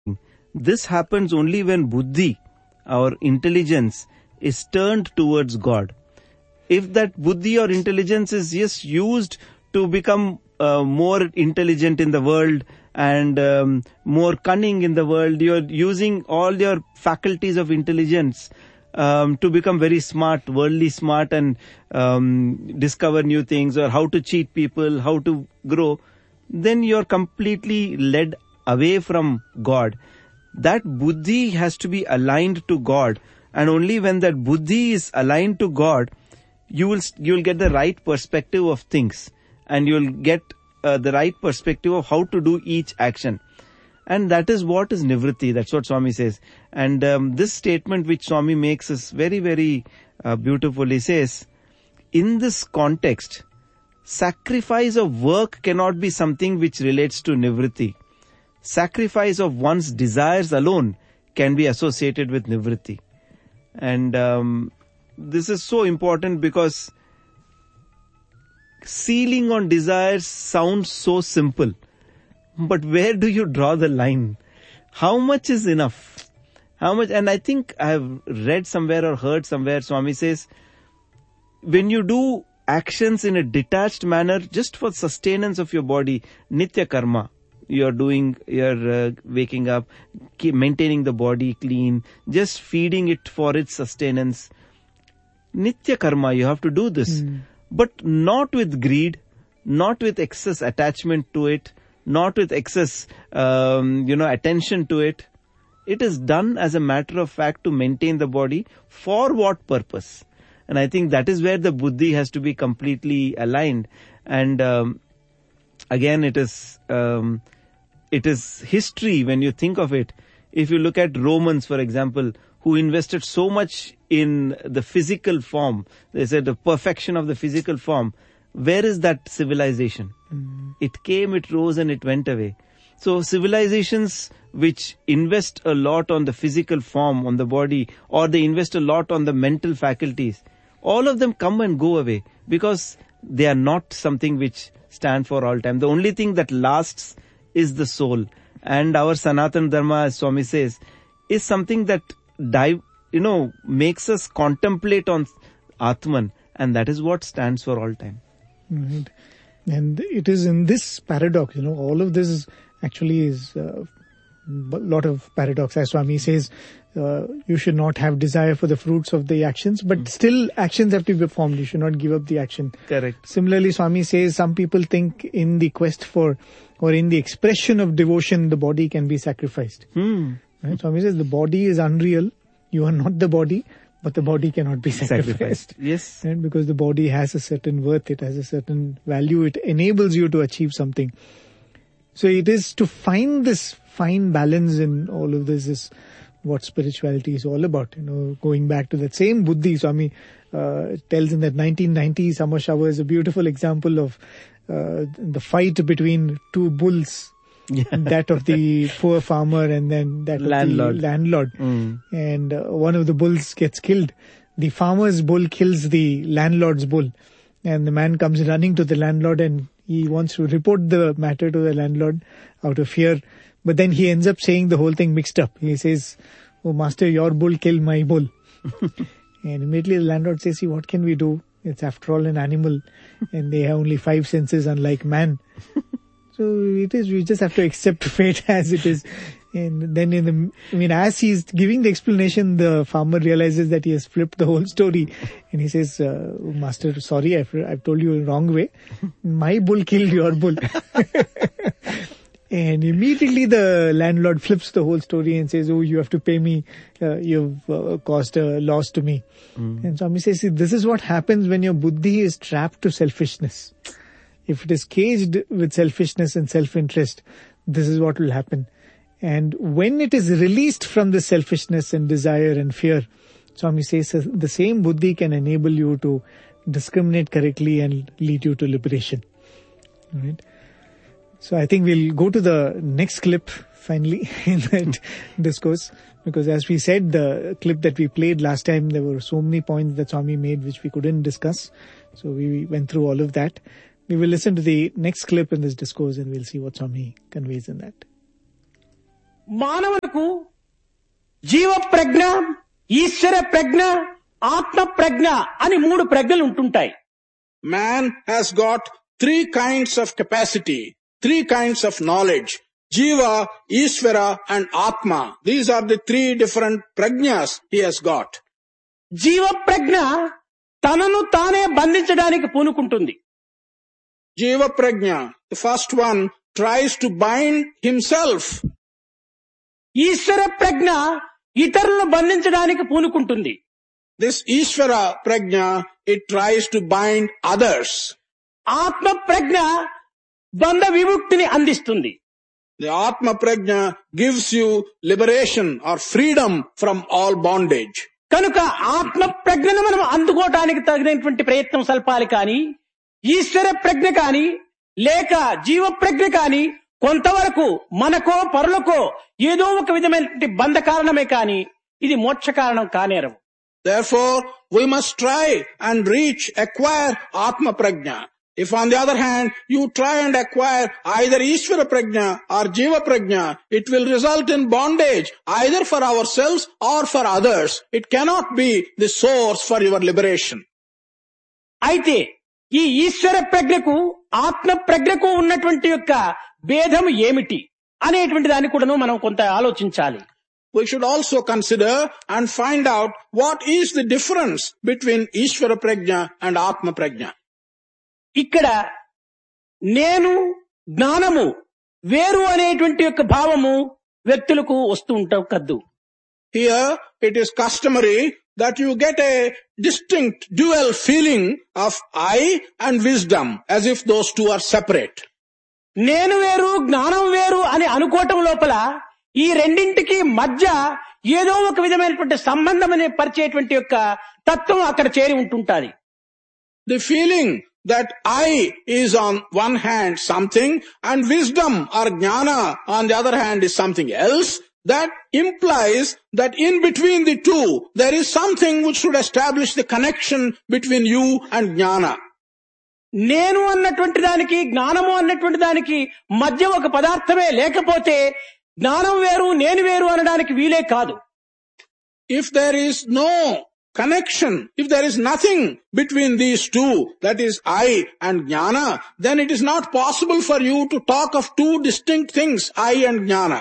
This happens only when buddhi, our intelligence, is turned towards God. If that buddhi or intelligence is just used to become more intelligent in the world and more cunning in the world, you're using all your faculties of intelligence to become very smart, worldly smart, and discover new things, or how to cheat people, how to grow, then you're completely led away from God. That buddhi has to be aligned to God, and only when that buddhi is aligned to God, you'll get the right perspective of things, and you'll get the right perspective of how to do each action. And that is what is nivritti. That's what Swami says. And this statement which Swami makes is very, very beautiful. He says, in this context, sacrifice of work cannot be something which relates to nivritti. Sacrifice of one's desires alone can be associated with nivritti. And this is so important because sealing on desires sounds so simple. But where do you draw the line? How much is enough? How much? And I think I have read somewhere or heard somewhere, Swami says, when you do actions in a detached manner, just for sustenance of your body, nitya karma, you're waking up, maintaining the body clean, just feeding it for its sustenance. Nitya karma, you have to do this. But not with greed, not with excess attachment to it, not with excess, attention to it. It is done as a matter of fact to maintain the body. For what purpose? And I think that is where the buddhi has to be completely aligned. And again, it is history when you think of it. If you look at Romans, for example, who invested so much in the physical form, they said the perfection of the physical form. Where is that civilization? It came, it rose, and it went away. So civilizations which invest a lot on the physical form, on the body, or they invest a lot on the mental faculties, all of them come and go away because they are not something which stand for all time. The only thing that lasts is the soul. And our Sanatana Dharma, as Swami says, is something that makes us contemplate on Atman, and that is what stands for all time. Right. And it is in this paradox, all of this actually is a lot of paradox. As Swami says, you should not have desire for the fruits of the actions, but still actions have to be performed. You should not give up the action. Correct. Similarly, Swami says some people think in the quest for, or in the expression of devotion, the body can be sacrificed. Right? Swami says the body is unreal. You are not the body. But the body cannot be sacrificed. Yes. Right? Because the body has a certain worth, it has a certain value, it enables you to achieve something. So it is to find this fine balance in all of this is what spirituality is all about. Going back to that same buddhi, Swami tells in that 1990 summer shower is a beautiful example of the fight between two bulls. Yeah. That of the poor farmer and then that landlord. Of the landlord. And one of the bulls gets killed. The farmer's bull kills the landlord's bull. And the man comes running to the landlord and he wants to report the matter to the landlord out of fear. But then he ends up saying the whole thing mixed up. He says, "Oh master, your bull killed my bull." And immediately the landlord says, "See, what can we do? It's after all an animal and they have only 5 senses unlike man." So it is, we just have to accept fate as it is. And then as he's giving the explanation, the farmer realizes that he has flipped the whole story. And he says, "Master, sorry, I've told you the wrong way. My bull killed your bull." And immediately the landlord flips the whole story and says, "Oh, you have to pay me. You've caused a loss to me." And Swami says, "See, this is what happens when your buddhi is trapped to selfishness. If it is caged with selfishness and self-interest, this is what will happen. And when it is released from the selfishness and desire and fear," Swami says, the same buddhi can enable you to discriminate correctly and lead you to liberation. Right? So I think we'll go to the next clip finally in that discourse, because as we said, the clip that we played last time, there were so many points that Swami made which we couldn't discuss. So we went through all of that. We will listen to the next clip in this discourse and we'll see what Swami conveys in that. మానవులకు జీవ ప్రజ్ఞ, ఈశ్వర ప్రజ్ఞ, ఆత్మ ప్రజ్ఞ అని 3 ప్రజ్ఞలు ఉంటుంటాయి. Man has got 3 kinds of capacity, 3 kinds of knowledge. Jiva, Ishvara and Atma. These are the 3 different prajnas he has got. జీవ ప్రజ్ఞ తనను తానే బంధించడానికి పూనుకుంటుంది. Jiva prajna, the first one, tries to bind himself. ఈశ్వర ప్రజ్ఞ ఇతరులను బంధించడానికి పూనుకుంటుంది. This Ishvara prajna, it tries to bind others. ఆత్మ ప్రజ్ఞ బంధ విముక్తిని అందిస్తుంది. The Atma prajna gives you liberation or freedom from all bondage. కనుక ఆత్మ ప్రజ్ఞను మనం అందుకోవటానికి తగినటువంటి ప్రయత్నం సల్పాలి కానీ, ఈశ్వర ప్రజ్ఞ కానీ లేక జీవ ప్రజ్ఞ కానీ కొంతవరకు మనకో పరులకో ఏదో ఒక విధమైనటువంటి బంధ కారణమే కానీ ఇది మోక్ష కారణం కానేరవు. Therefore, we must try and acquire Atma prajna. If on the other hand, you try and acquire either Ishvara prajna or Jiva prajna, it will result in bondage either for ourselves or for others. It cannot be the source for your liberation. అయితే ఈ ఈశ్వర ప్రజ్ఞకు ఆత్మ ప్రజ్ఞకు ఉన్నటువంటి యొక్క భేదం ఏమిటి అనేటువంటి దాన్ని కూడాను మనం కొంత ఆలోచించాలి. We should also consider and find out what is the difference between Ishvara prajna and Atma prajna. ఇక్కడ నేను జ్ఞానము వేరు అనేటువంటి యొక్క భావము వ్యక్తులకు వస్తూ ఉంటావు కద్దు. Here it is customary that you get a distinct dual feeling of I and wisdom as if those two are separate. నేను వేరు జ్ఞానం వేరు అని అనుకోవటం లోపల ఈ రెండింటికి మధ్య ఏదో ఒక విధమైనటువంటి సంబంధం అనే పరిచేటువంటి యొక్క తత్వం అక్కడ చేరి ఉంటుంటాది. The feeling that I is on one hand something and wisdom or jnana on the other hand is something else, that implies that in between the two there is something which should establish the connection between you and jnana. నేను అన్నటువంటి దానికి జ్ఞానము అన్నటువంటి దానికి మధ్య ఒక పదార్థమే లేకపోతే జ్ఞానం వేరు నేను వేరు అనడానికి వీలే కాదు. If there is no connection, if there is nothing between these two, that is I and jnana, then it is not possible for you to talk of two distinct things, I and jnana.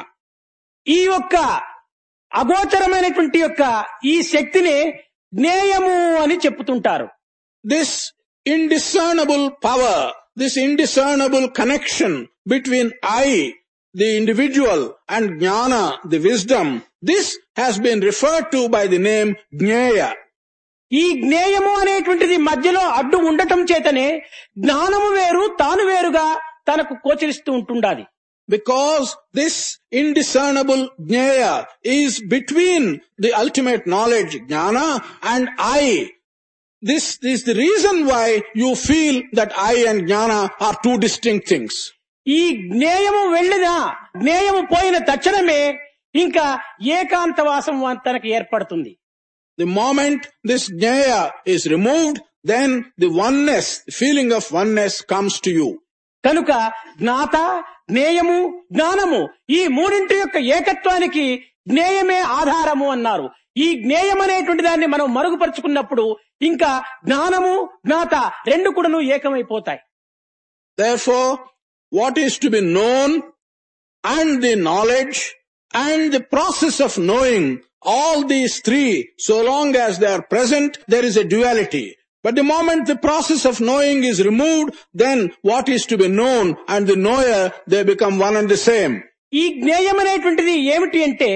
ఈ యొక్క అగోచరమైనటువంటి యొక్క ఈ శక్తిని జ్ఞేయము అని చెప్పుతుంటారు. This indiscernible power, this indiscernible connection between I, the individual, and jnana, the wisdom, this has been referred to by the name Jnaya. ఈ జ్ఞేయము అనేటువంటిది మధ్యలో అడ్డు ఉండటం చేతనే జ్ఞానము వేరు తాను వేరుగా తనకు గోచరిస్తూ ఉంటుండాలి. Because this indiscernible Jnaya is between the ultimate knowledge, Jnana, and I. This is the reason why you feel that I and Jnana are two distinct things. ఈ జ్ఞేయము వెళ్ళినా జ్ఞేయము పోయిన తక్షణమే ఇంకా ఏకాంతవాసం తనకు ఏర్పడుతుంది. The moment this Jnaya is removed, then the oneness, the feeling of oneness comes to you. కనుక జ్ఞాత, జ్ఞేయము, జ్ఞానము ఈ మూడింటి యొక్క ఏకత్వానికి జ్ఞేయమే ఆధారము అన్నారు. ఈ జ్ఞేయం అనేటువంటి దాన్ని మనం మరుగుపరుచుకున్నప్పుడు ఇంకా జ్ఞానము జ్ఞాత రెండు కూడాను ఏకమైపోతాయి. Therefore, what is to be known and the knowledge and the process of knowing, all these three, so long as they are present, there is a duality. But the moment the process of knowing is removed, then what is to be known and the knower, they become one and the same. ఈ జ్ఞేయం అనేటువంటిది ఏమిటి అంటే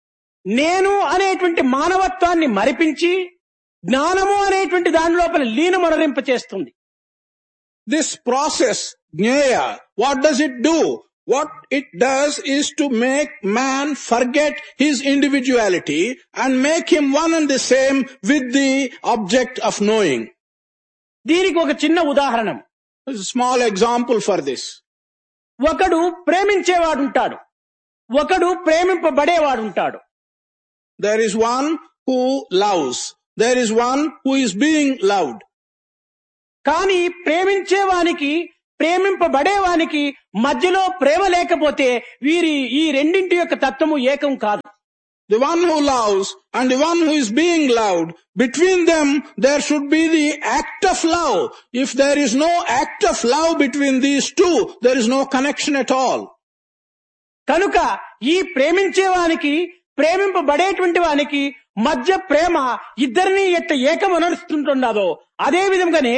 నేను అనేటువంటి మానవత్వాన్ని మరిపించి జ్ఞానము అనేటువంటి దాని లోపల లీనమనరింప చేస్తుంది. This process, Jnaya, what does it do? What it does is to make man forget his individuality and make him one and the same with the object of knowing. దీనికి ఒక చిన్న ఉదాహరణం. There's a small example for this. ఒకడు ప్రేమించేవాడుంటాడు, ఒకడు ప్రేమింపబడేవాడుంటాడు. There is one who loves. There is one who is being loved. కానీ ప్రేమించేవానికి ప్రేమింపబడేవానికి మధ్యలో ప్రేమ లేకపోతే వీరి ఈ రెండింటి యొక్క తత్వము ఏకం కాదు. The one who loves and the one who is being loved, between them there should be the act of love. If there is no act of love between these two, there is no connection at all. కనుక ఈ ప్రేమించేవానికి ప్రేమింపబడేటువంటి వానికి మధ్య ప్రేమ ఇద్దరిని ఎట్ట ఏకమనరుస్తుంటున్నదో అదే విధంగానే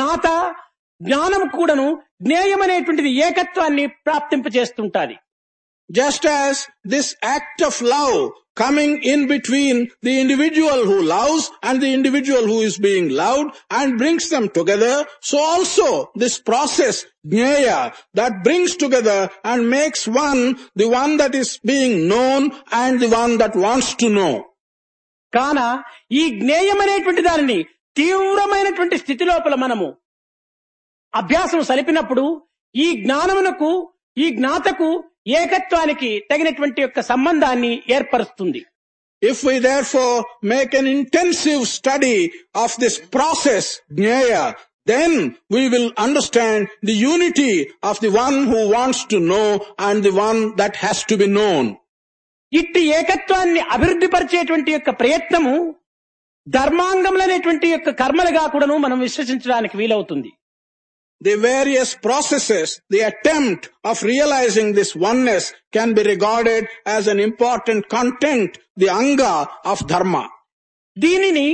జ్ఞానం కూడాను జ్ఞేయమనేటువంటిది ఏకత్వాన్ని ప్రాప్తింపచేస్తుంటాది. Just as this act of love coming in between the individual who loves and the individual who is being loved and brings them together, so also this process, jnaya, that brings together and makes one, the one that is being known and the one that wants to know. కాన ఈ జ్ఞేయమనేటువంటి దానిని తీవ్రమైనటువంటి స్థితి లోపల మనము అభ్యాసం సలిపినప్పుడు ఈ జ్ఞానమునకు ఈ జ్ఞాతకు ఏకత్వానికి తగినటువంటి యొక్క సంబంధాన్ని ఏర్పరుస్తుంది. If we therefore make an intensive study of this process, jnaya, then we will understand the unity of the one who wants to know and the one that has to be known. ఇట్టి ఏకత్వాన్ని అభివృద్ధి పరిచేటువంటి యొక్క ప్రయత్నము ధర్మాంగములనేటువంటి యొక్క కర్మలుగా కూడాను మనం విశ్వసించడానికి వీలవుతుంది. The various processes, the attempt of realizing this oneness can be regarded as an important content, the anga of dharma. దీనిని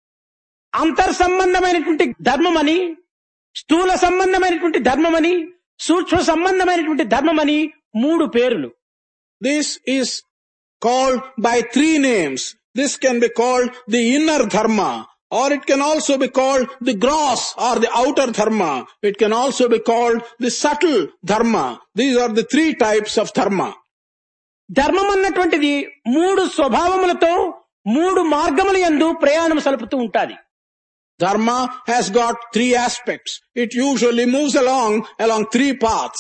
అంతర్సంబంధమైనటువంటి ధర్మమని, స్థూల సంబంధమైనటువంటి ధర్మమని, సూక్ష్మ సంబంధమైనటువంటి ధర్మమని మూడు పేరులు. This is called by three names. This can be called the inner dharma, or it can also be called the gross or the outer dharma. It can also be called the subtle dharma. These are the three types of dharma. ధర్మం అన్నటువంటిది మూడు స్వభావములతో మూడు మార్గముల యందు ప్రయాణం సలుపుతూ ఉంటాది. Dharma has got three aspects. It usually moves along three paths.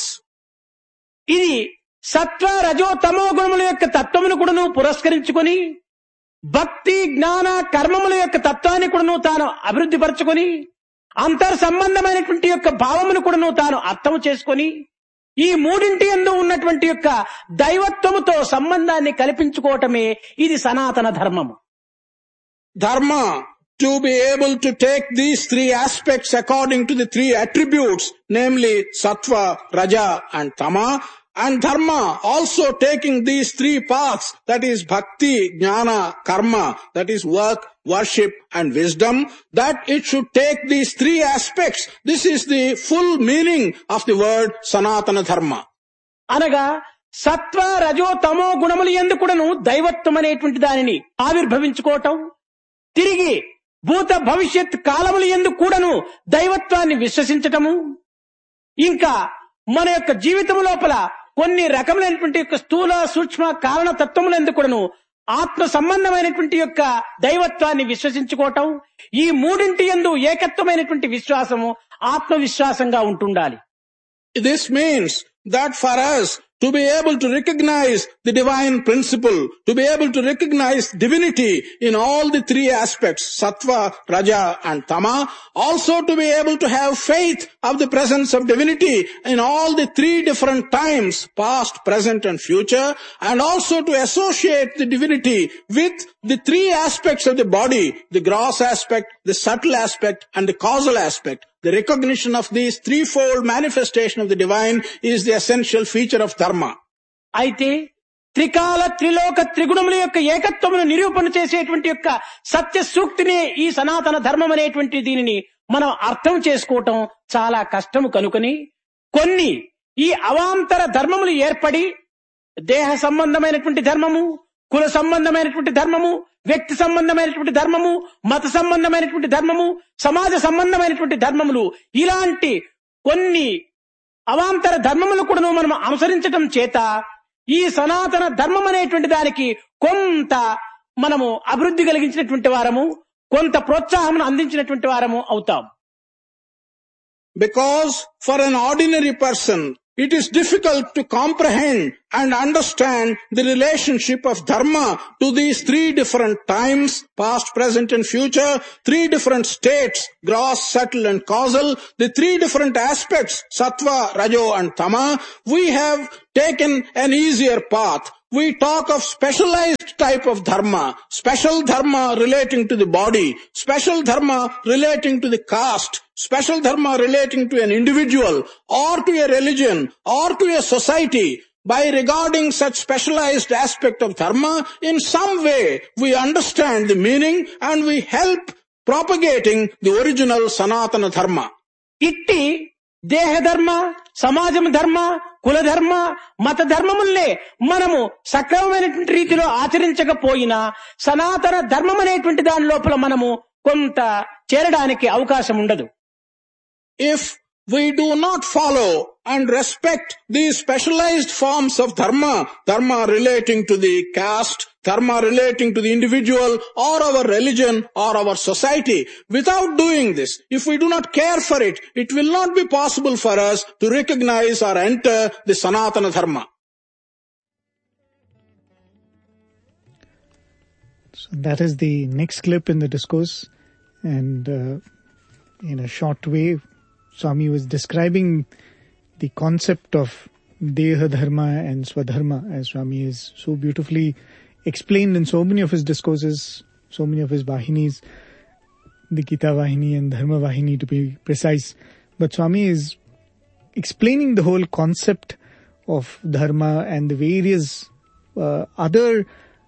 ఇది సత్వ రజో తమో గుణముల యొక్క తత్వమును కూడాను పురస్కరించుకొని భక్తి జ్ఞాన కర్మముల యొక్క తత్వాన్ని కూడాను తాను అభివృద్ధి పరచుకొని అంతర్ సంబంధమైనటువంటి యొక్క భావమును కూడాను తాను అర్థం చేసుకొని ఈ మూడింటి యందు ఉన్నటువంటి యొక్క దైవత్వముతో సంబంధాన్ని కల్పించుకోవటమే ఇది సనాతన ధర్మము. Dharma, to be able to take these three aspects according to the three attributes, namely sattva, raja and tama, and dharma also taking these three paths, that is bhakti, jnana, karma, that is work, worship and wisdom, that it should take these three aspects. This is the full meaning of the word sanatana dharma. అనగా సత్వ రజో తమో గుణములు యందు కూడాను దైవత్వం అనేటువంటి దానిని ఆవిర్భవించుకోవటం, తిరిగి భూత భవిష్యత్ కాలముల యందు కూడాను దైవత్వాన్ని విశ్వసించటము, ఇంకా మన యొక్క జీవితం లోపల కొన్ని రకములైనటువంటి యొక్క స్థూల సూక్ష్మ కారణ తత్వములందు కూడాను ఆత్మ సంబంధమైనటువంటి యొక్క దైవత్వాన్ని విశ్వసించుకోవటం, ఈ మూడింటి యందు ఏకత్వమైనటువంటి విశ్వాసము ఆత్మవిశ్వాసంగా ఉంటుండాలి. This means that for us to be able to recognize the divine principle, to be able to recognize divinity in all the three aspects, sattva, raja and tama, also to be able to have faith of the presence of divinity in all the three different times, past, present and future, and also to associate the divinity with the three aspects of the body, the gross aspect, the subtle aspect and the causal aspect. The recognition of these threefold manifestation of the divine is the essential feature of dharma. అయితే త్రికాల త్రిలోక త్రిగుణముల యొక్క ఏకత్వమును నిరూపణ చేసేటువంటి యొక్క సత్య సూక్తినే ఈ సనాతన ధర్మం అనేటువంటి దీనిని మనం అర్థం చేసుకోవటం చాలా కష్టము కనుకొని కొన్ని ఈ అవాంతర ధర్మములు ఏర్పడి దేహ సంబంధమైనటువంటి ధర్మము, కుల సంబంధమైనటువంటి ధర్మము, వ్యక్తి సంబంధమైనటువంటి ధర్మము, మత సంబంధమైనటువంటి ధర్మము, సమాజ సంబంధమైనటువంటి ధర్మములు, ఇలాంటి కొన్ని అవాంతర ధర్మములు కూడా మనం అనుసరించటం చేత ఈ సనాతన ధర్మం అనేటువంటి దానికి కొంత మనము అభివృద్ధి కలిగించినటువంటి వారము, కొంత ప్రోత్సాహం అందించినటువంటి వారము అవుతాం. Because for an ordinary person, it is difficult to comprehend and understand the relationship of dharma to these three different times, past, present and future, three different states, gross, subtle and causal, the three different aspects, sattva, rajo and tama. We have taken an easier path. We talk of specialized type of dharma, special dharma relating to the body, special dharma relating to the caste, special dharma relating to an individual or to a religion or to a society. By regarding such specialized aspect of dharma, in some way we understand the meaning and we help propagating the original Sanatana dharma. ఇట్టి దేహ ధర్మ, సమాజం ధర్మ, కుల ధర్మ, మత ధర్మములనే మనము సక్రమమైనటువంటి రీతిలో ఆచరించకపోయినా సనాతన ధర్మం అనేటువంటి దాని లోపల మనము కొంత చేరడానికి అవకాశం ఉండదు. If we do not follow and respect these specialized forms of dharma, dharma relating to the caste, dharma relating to the individual or our religion or our society, without doing this, if we do not care for it, it will not be possible for us to recognize or enter the Sanatana dharma. So that is the next clip in the discourse, and in a short way, Swami was describing the concept of Deha Dharma and Swadharma, as Swami has so beautifully explained in so many of his discourses, so many of his Vahinis, the Gita Vahini and Dharma Vahini to be precise. But Swami is explaining the whole concept of Dharma and the various other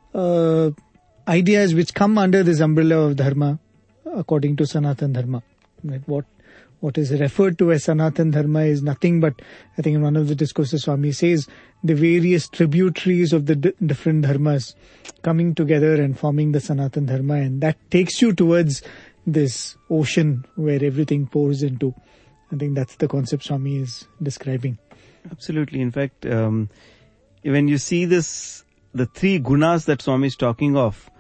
ideas which come under this umbrella of Dharma according to Sanatana Dharma. Right? What is referred to as Sanatana Dharma is nothing but, I think in one of the discourses Swami says, the various tributaries of the different dharmas coming together and forming the Sanatana Dharma, and that takes you towards this ocean where everything pours into. I think that's the concept Swami is describing. Absolutely. In fact, when you see this, the three gunas that Swami is talking of,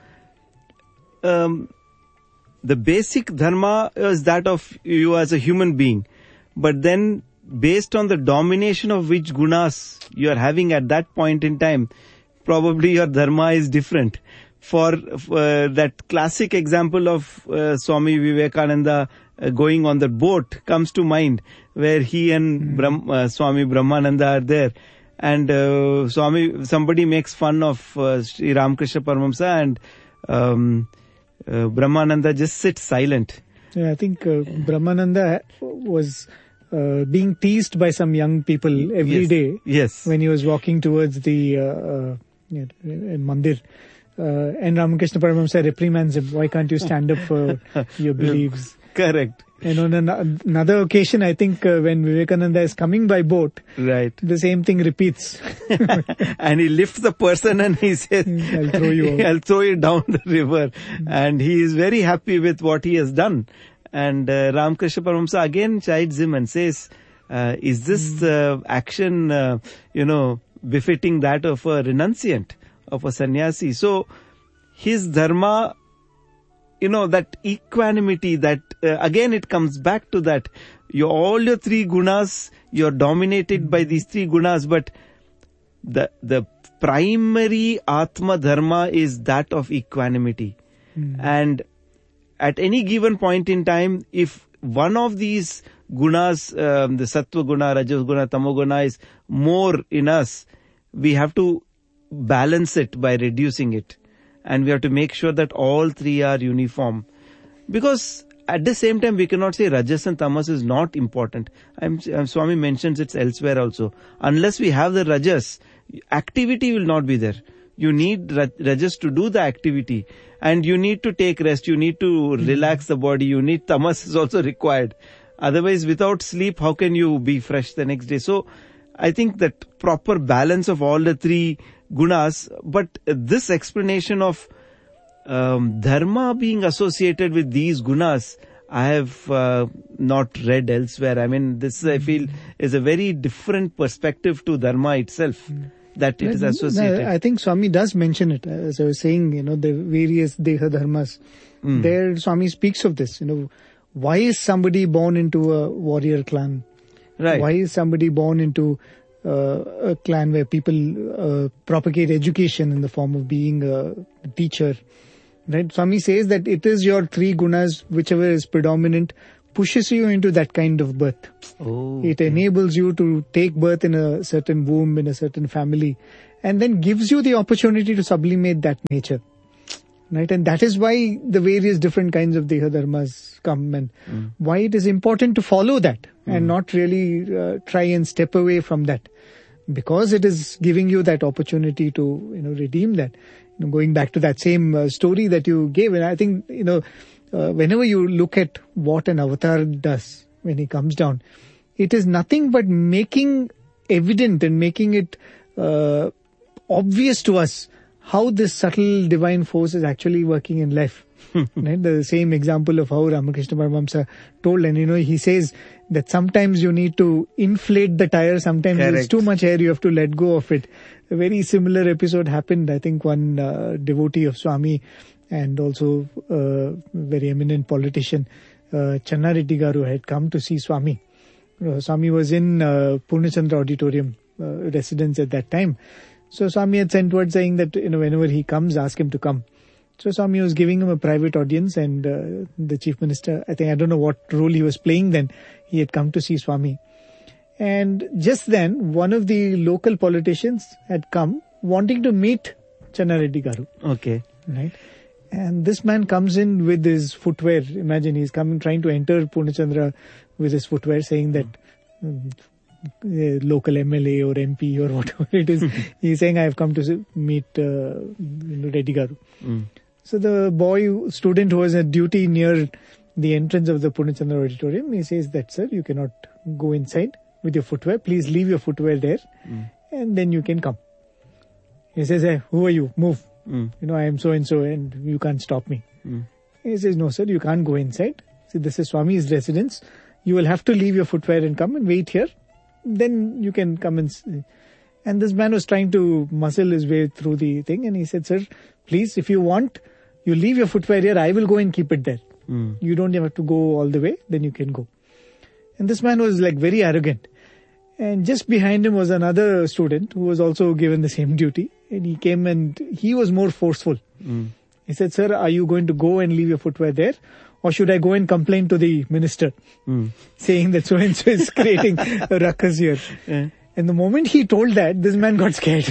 the basic dharma is that of you as a human being. But then, based on the domination of which gunas you are having at that point in time, probably your dharma is different. For that classic example of Swami Vivekananda going on the boat comes to mind, where he and Swami Brahmananda are there. And somebody makes fun of Sri Ramakrishna Paramahamsa, and Brahmananda just sits silent. Yeah, I think Brahmananda was being teased by some young people every day. Yes. When he was walking towards the mandir. And Ramakrishna Paramahamsa reprimands him. Why can't you stand up for your beliefs? Correct. And on another occasion, I think when Vivekananda is coming by boat, right, the same thing repeats. And he lifts the person and he says, I'll throw you out. I'll throw you down the river. And he is very happy with what he has done. And Ramakrishna Paramahamsa again chides him and says, is this action, befitting that of a renunciant, of a sannyasi? So his dharma, that equanimity, that again it comes back to that. All your three gunas, you're dominated by these three gunas, but the primary Atma Dharma is that of equanimity. And at any given point in time, if one of these gunas, the Sattva Guna, Rajas Guna, Tamo Guna is more in us, we have to balance it by reducing it. And we have to make sure that all three are uniform. Because at the same time, we cannot say Rajas and Tamas is not important. Swami mentions it elsewhere also. Unless we have the Rajas, activity will not be there. You need Rajas to do the activity. And you need to take rest. You need to relax the body. You need Tamas is also required. Otherwise, without sleep, how can you be fresh the next day? So, I think that proper balance of all the three gunas, but this explanation of dharma being associated with these gunas, I have not read elsewhere. I mean, this I feel is a very different perspective to dharma itself, that it is associated. I think Swami does mention it, as I was saying, the various Deha Dharmas. There Swami speaks of this, why is somebody born into a warrior clan? Right. Why is somebody born into a clan where people propagate education in the form of being a teacher? Right? Swami says that it is your 3 gunas, whichever is predominant, pushes you into that kind of birth. Oh, It enables you to take birth in a certain womb, in a certain family, and then gives you the opportunity to sublimate that nature. Right? And that is why the various different kinds of Deha Dharmas come, and why it is important to follow that and not really try and step away from that, because it is giving you that opportunity to, redeem that. Going back to that same story that you gave, and I think, whenever you look at what an avatar does when he comes down, it is nothing but making evident and making it obvious to us how this subtle divine force is actually working in life. Right? The same example of how Ramakrishna Paramahamsa told, and he says that sometimes you need to inflate the tire, sometimes Correct. it's too much air, you have to let go of it. A very similar episode happened. I think one devotee of Swami and also a very eminent politician, Channa Reddy Garu, had come to see Swami. Swami was in Purnachandra Auditorium residence at that time. So Swami had sent word saying that, whenever he comes, ask him to come. So Swami was giving him a private audience, and the Chief Minister, I don't know what role he was playing then, he had come to see Swami. And just then, one of the local politicians had come wanting to meet Channa Reddy Garu. Okay. Right? And this man comes in with his footwear. Imagine, he's coming, trying to enter Purnachandra with his footwear, saying that local MLA or MP or whatever it is. He's saying, I have come to meet Reddy Garu. So the student who was at duty near the entrance of the Purnachandra Auditorium, he says that, sir, you cannot go inside with your footwear. Please leave your footwear there and then you can come. He says, hey, who are you? Move. I am so and so and you can't stop me. He says, no, sir, you can't go inside. See, this is Swami's residence. You will have to leave your footwear and come and wait here. Then you can come and... And this man was trying to muscle his way through the thing, and he said, sir, please, if you want, you leave your footwear here, I will go and keep it there. You don't have to go all the way, then you can go. And this man was like very arrogant. And just behind him was another student who was also given the same duty. And he came and he was more forceful. He said, sir, are you going to go and leave your footwear there? Or should I go and complain to the minister, saying that so-and-so is creating a ruckus here? And the moment he told that, this man got scared.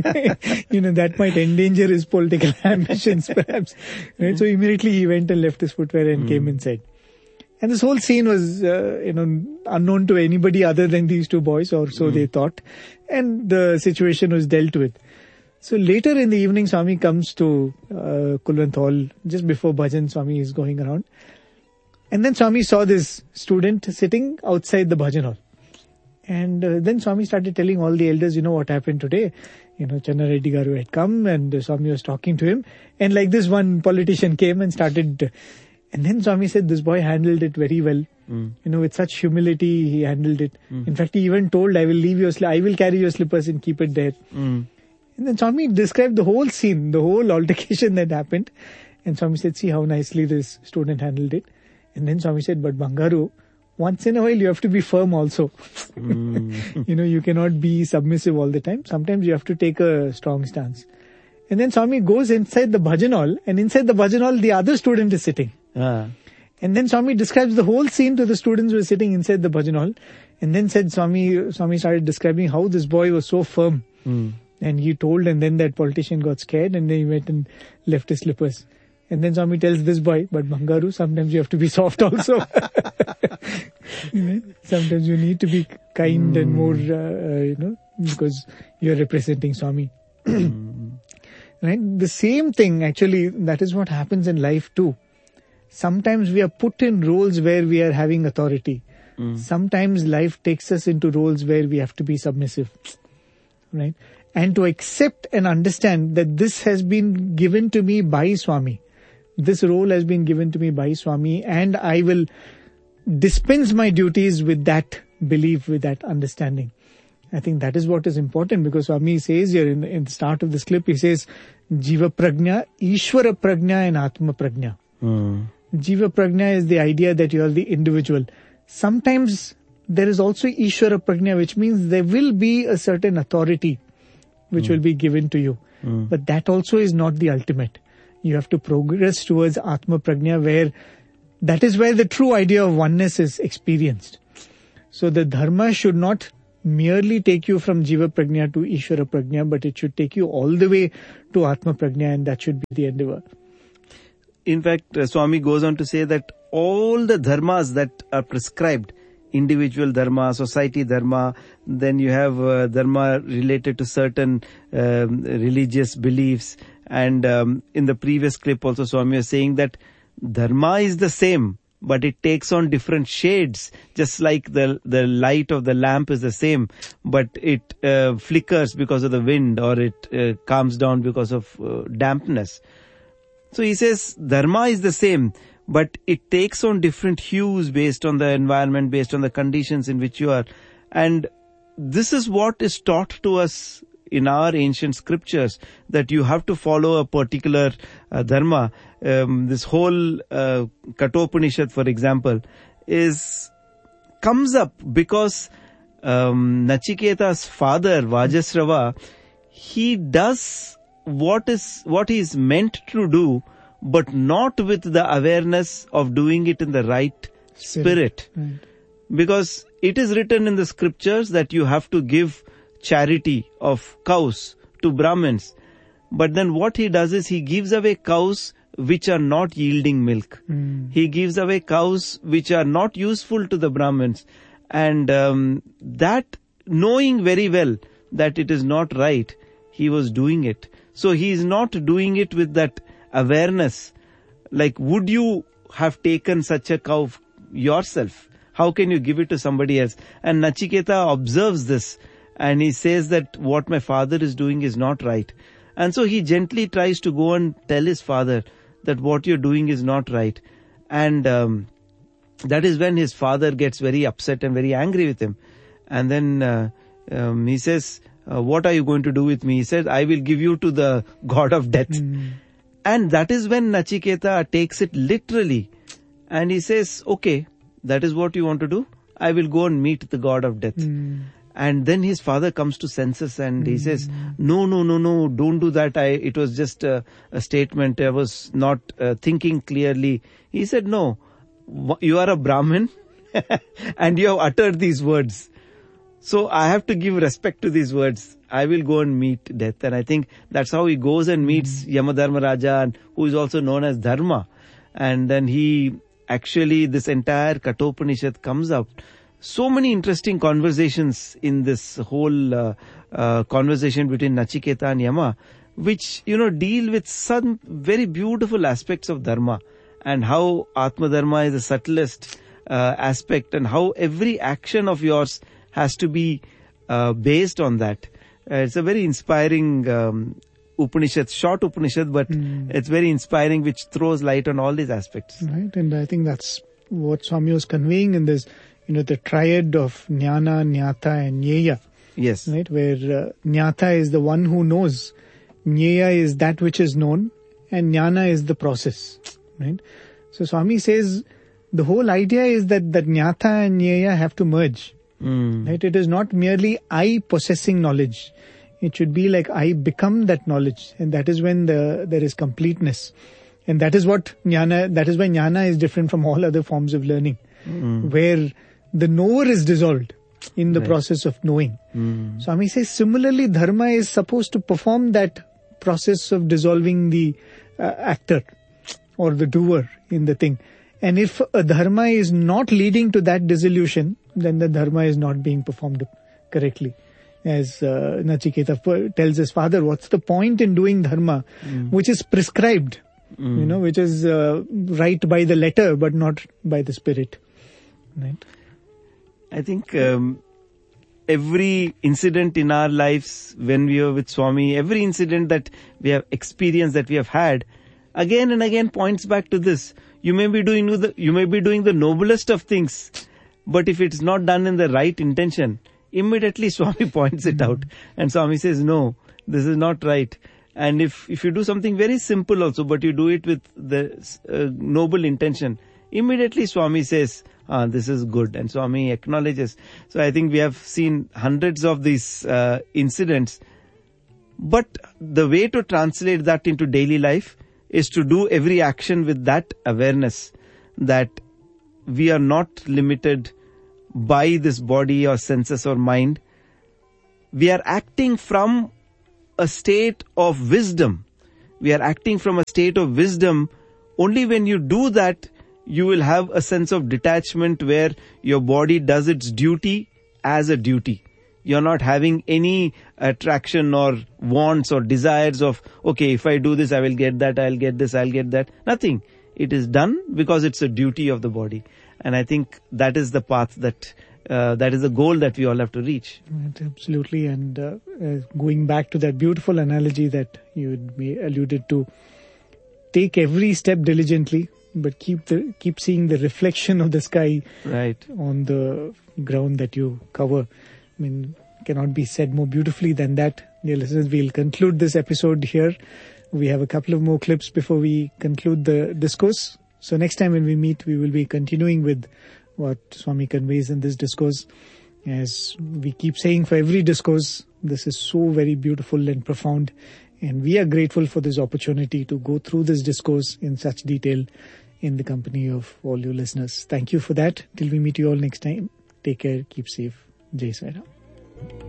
That might endanger his political ambitions, perhaps. Right? So immediately he went and left his footwear and came inside. And this whole scene was, unknown to anybody other than these 2 boys, or so they thought. And the situation was dealt with. So later in the evening, Swami comes to Kulwant Hall. Just before bhajan, Swami is going around. And then Swami saw this student sitting outside the bhajan hall. And then Swami started telling all the elders, what happened today. Channa Reddy Garu had come and Swami was talking to him. And like this, one politician came and started. And then Swami said this boy handled it very well. With such humility, he handled it. In fact, he even told, I will carry your slippers and keep it there. And then Swami described the whole scene, the whole altercation that happened. And Swami said, see how nicely this student handled it. And then Swami said, but Bangaru, once in a while you have to be firm also. You cannot be submissive all the time. Sometimes you have to take a strong stance. And then Swami goes inside the bhajan hall, and inside the bhajan hall the other student is sitting. And then Swami describes the whole scene to the students who are sitting inside the bhajan hall. And then said Swami started describing how this boy was so firm. And he told, and then that politician got scared and then he went and left his slippers. And then Swami tells this boy, but Bangaru, sometimes you have to be soft also. Sometimes you need to be kind and more, because you're representing Swami. Right? The same thing, actually, that is what happens in life too. Sometimes we are put in roles where we are having authority. Sometimes life takes us into roles where we have to be submissive. Right? And to accept and understand that this has been given to me by Swami. This role has been given to me by Swami, and I will dispense my duties with that belief, with that understanding. I think that is what is important, because Swami says here in the start of this clip, he says, Jiva Prajna, Ishvara Prajna and Atma Prajna. Jiva Prajna is the idea that you are the individual. Sometimes there is also Ishvara Prajna, which means there will be a certain authority which will be given to you. But that also is not the ultimate. You have to progress towards Atma Prajna, where that is where the true idea of oneness is experienced. So the dharma should not merely take you from Jiva Prajna to Ishvara Prajna, but it should take you all the way to Atma Prajna, and that should be the endeavor. In fact, Swami goes on to say that all the dharmas that are prescribed, individual dharma, society dharma, then you have dharma related to certain religious beliefs, and in the previous clip also Swami was saying that dharma is the same, but it takes on different shades, just like the light of the lamp is the same, but it flickers because of the wind, or it calms down because of dampness. So he says dharma is the same, but it takes on different hues based on the environment, based on the conditions in which you are. And this is what is taught to us in our ancient scriptures, that you have to follow a particular dharma. This whole Kathopanishad, for example, comes up because Nachiketa's father, Vajasrava, he does what he is meant to do, but not with the awareness of doing it in the right spirit. Right. Because it is written in the scriptures that you have to give charity of cows to Brahmins. But then what he does is he gives away cows which are not yielding milk. He gives away cows which are not useful to the Brahmins. And that, knowing very well that it is not right, he was doing it. So he is not doing it with that awareness. Like, would you have taken such a cow yourself? How can you give it to somebody else? And Nachiketa observes this, and he says that what my father is doing is not right. And so he gently tries to go and tell his father that what you're doing is not right. And that is when his father gets very upset and very angry with him. And then he says, what are you going to do with me? He said, I will give you to the god of death. And that is when Nachiketa takes it literally. And he says, okay, that is what you want to do? I will go and meet the god of death. And then his father comes to senses and he says, no, don't do that. It was just a statement. I was not thinking clearly. He said, no, you are a Brahmin and you have uttered these words. So I have to give respect to these words. I will go and meet death. And I think that's how he goes and meets Yamadharma Raja, who is also known as Dharma. And then this entire Kathopanishad comes up. So many interesting conversations in this whole conversation between Nachiketa and Yama, which, deal with some very beautiful aspects of Dharma, and how Atma Dharma is the subtlest aspect, and how every action of yours has to be based on that. It's a very inspiring Upanishad, short Upanishad, but it's very inspiring, which throws light on all these aspects. Right, and I think that's what Swami was conveying in this, the triad of Jnana, Jnata and Jnaya. Yes. Right, where Jnata is the one who knows, Jnaya is that which is known, and Jnana is the process. Right. So Swami says the whole idea is that Jnata and Jnaya have to merge. Right? It is not merely I possessing knowledge. It should be like I become that knowledge, and that is when there is completeness. And that is what Jnana, that is why Jnana is different from all other forms of learning, where the knower is dissolved in the process of knowing. Swami says similarly Dharma is supposed to perform that process of dissolving the actor or the doer in the thing. And if a Dharma is not leading to that dissolution, then the Dharma is not being performed correctly. As Nachiketa tells his father, what's the point in doing Dharma which is prescribed, which is right by the letter but not by the spirit. Right? I think every incident in our lives when we were with Swami, every incident that we have experienced, that we have had, again and again points back to this. You may be doing the noblest of things, but if it's not done in the right intention, immediately Swami points it out. And Swami says, no, this is not right. And if you do something very simple also, but you do it with the noble intention, immediately Swami says, this is good, and Swami acknowledges. So I think we have seen hundreds of these incidents. But the way to translate that into daily life is to do every action with that awareness that we are not limited by this body or senses or mind. We are acting from a state of wisdom. We are acting from a state of wisdom. Only when you do that, you will have a sense of detachment where your body does its duty as a duty. You're not having any attraction or wants or desires of, okay, if I do this, I will get that, I'll get this, I'll get that. Nothing. It is done because it's a duty of the body. And I think that is the path that is the goal that we all have to reach. Right, absolutely. And going back to that beautiful analogy that you alluded to, take every step diligently, but keep seeing the reflection of the sky right on the ground that you cover. I mean, cannot be said more beautifully than that. Dear listeners, we'll conclude this episode here. We have a couple of more clips before we conclude the discourse. So next time when we meet, we will be continuing with what Swami conveys in this discourse. As we keep saying, for every discourse, this is so very beautiful and profound. And we are grateful for this opportunity to go through this discourse in such detail in the company of all you listeners. Thank you for that. Till we meet you all next time. Take care. Keep safe. Jai Sai Ram.